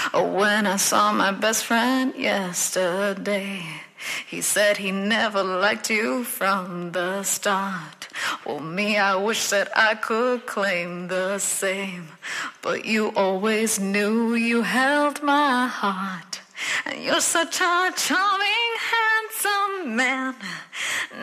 When I saw my best friend yesterday, he said he never liked you from the start. Well, me, I wish that I could claim the same, but you always knew you held my heart. And you're such a charming, handsome man.